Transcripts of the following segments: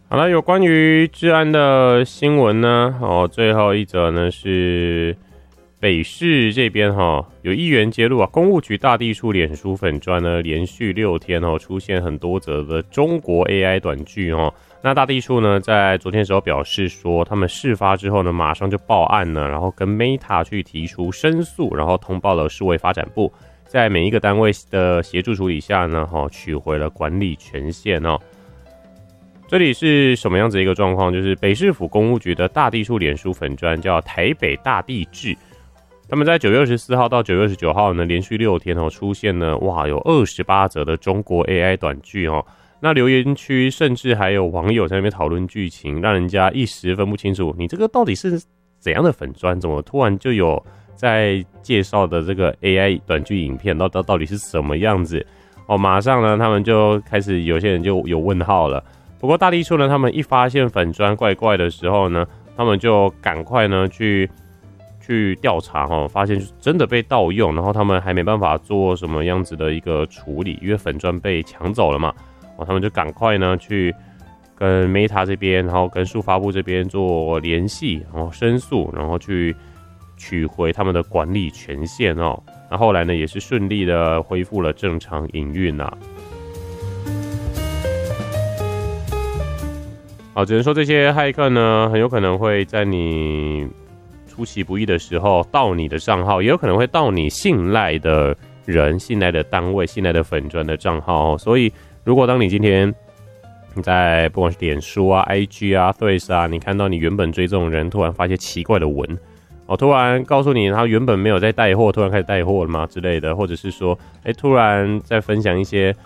好了，有关于治安的新闻呢，最后一则呢是北市这边有议员揭露公务局大地处脸书粉专呢，连续6天出现很多则的中国 AI 短剧那大地处呢在昨天的时候表示说，他们事发之后呢，马上就报案了，然后跟 Meta 去提出申诉，然后通报了数位发展部，在每一个单位的协助处理下呢，取回了管理权限这里是什么样子一个状况？就是北市府公务局的大地处脸书粉专叫台北大地志，他们在9月24号到9月29号呢，连续6天出现了有28则的中国 AI 短剧那留言区甚至还有网友在那边讨论剧情，让人家一时分不清楚，你这个到底是怎样的粉专？怎么突然就有在介绍的这个 AI 短剧影片？到底是什么样子？马上呢，他们就开始有些人就有问号了。不过大地处呢，他们一发现粉专怪怪的时候呢，他们就赶快呢去调查发现真的被盗用，然后他们还没办法做什么样子的一个处理，因为粉专被抢走了嘛，他们就赶快呢去跟 Meta 这边，然后跟数发部这边做联系，然后申诉，然后去取回他们的管理权限那后来呢也是顺利的恢复了正常营运只能说这些骇客呢，很有可能会在你出其不意的时候盗你的账号，也有可能会盗你信赖的人、信赖的单位、信赖的粉专的账号所以，如果当你今天在不管是脸书啊、IG 啊、Threads 啊，你看到你原本追踪的人突然发一些奇怪的文，突然告诉你他原本没有在带货，突然开始带货了吗之类的，或者是说，突然在分享一些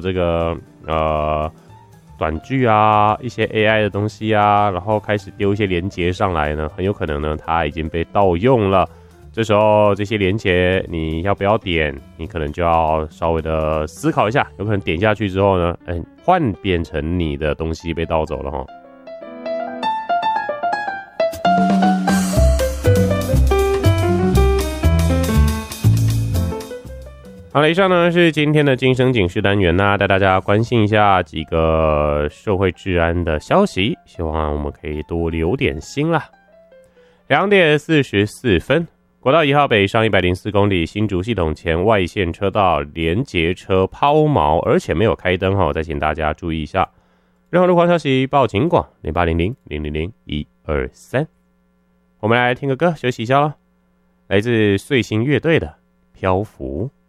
短剧啊，一些 AI 的东西啊，然后开始丢一些连结上来呢，很有可能呢，它已经被盗用了。这时候这些连结你要不要点？你可能就要稍微的思考一下，有可能点下去之后呢，换变成你的东西被盗走了好了，以上呢是今天的今生警示单元带大家关心一下几个社会治安的消息，希望我们可以多留点心啦。2点44分，国道1号北上104公里新竹系统前外线车道连结车抛锚，而且没有开灯再请大家注意一下。任何路况消息报警广0800000123。我们来听个歌休息一下咯，来自碎星乐队的《漂浮》。